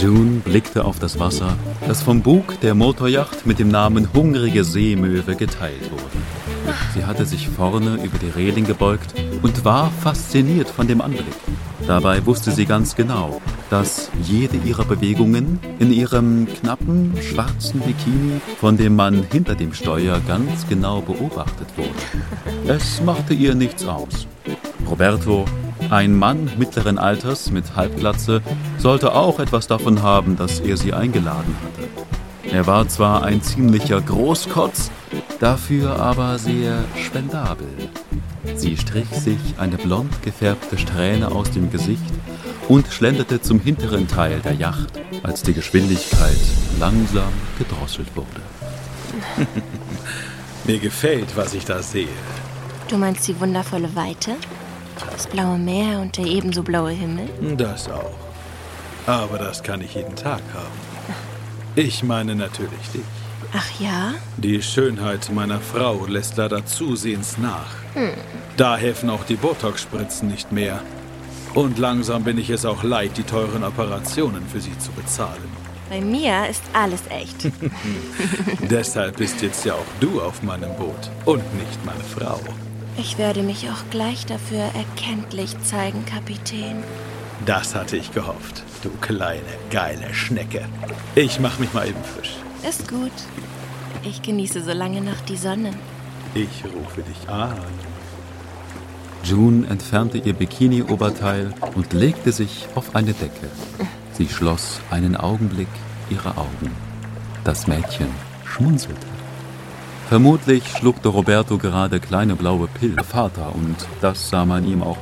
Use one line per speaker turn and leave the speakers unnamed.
June blickte auf das Wasser, das vom Bug der Motoryacht mit dem Namen Hungrige Seemöwe geteilt wurde. Sie hatte sich vorne über die Reling gebeugt und war fasziniert von dem Anblick. Dabei wusste sie ganz genau, dass jede ihrer Bewegungen in ihrem knappen, schwarzen Bikini von dem Mann hinter dem Steuer ganz genau beobachtet wurde. Es machte ihr nichts aus. Roberto, ein Mann mittleren Alters mit Halbglatze, sollte auch etwas davon haben, dass er sie eingeladen hatte. Er war zwar ein ziemlicher Großkotz, dafür aber sehr spendabel. Sie strich sich eine blond gefärbte Strähne aus dem Gesicht und schlenderte zum hinteren Teil der Yacht, als die Geschwindigkeit langsam gedrosselt wurde.
Mir gefällt, was ich da sehe.
Du meinst die wundervolle Weite? Das blaue Meer und der ebenso blaue Himmel?
Das auch. Aber das kann ich jeden Tag haben. Ich meine natürlich dich.
Ach ja?
Die Schönheit meiner Frau lässt leider zusehends nach. Da helfen auch die Botox-Spritzen nicht mehr. Und langsam bin ich es auch leid, die teuren Operationen für sie zu bezahlen.
Bei mir ist alles echt.
Deshalb bist jetzt ja auch du auf meinem Boot und nicht meine Frau.
Ich werde mich auch gleich dafür erkenntlich zeigen, Kapitän.
Das hatte ich gehofft, du kleine, geile Schnecke. Ich mach mich mal eben frisch.
Ist gut. Ich genieße so lange noch die Sonne.
Ich rufe dich an.
June entfernte ihr Bikini-Oberteil und legte sich auf eine Decke. Sie schloss einen Augenblick ihre Augen. Das Mädchen schmunzelte. Vermutlich schluckte Roberto gerade kleine blaue Pillen. Vater, und das sah man ihm auch